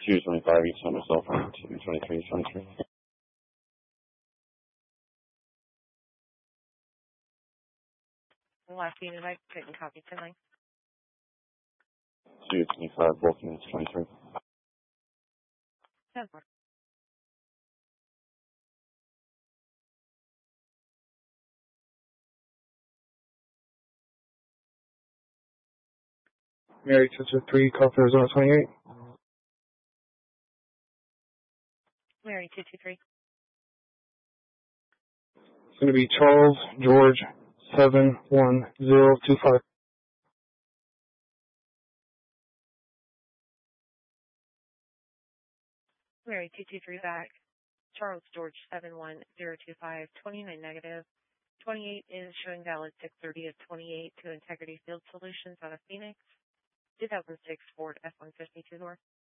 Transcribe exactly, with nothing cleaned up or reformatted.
two twenty-five, each on myself, two twenty-three, twenty-three. Last unit, I couldn't copy tonight. two twenty-five, both units, twenty-three. ten. Mary two two three, call for Arizona twenty-eight. Mary two two three. It's going to be Charles George seven one zero two five. Mary two two three back. Charles George seven one zero two five, twenty-nine negative. twenty-eight is showing valid six thirty of twenty-eight to Integrity Field Solutions out of Phoenix. two thousand six Ford F one fifty two door.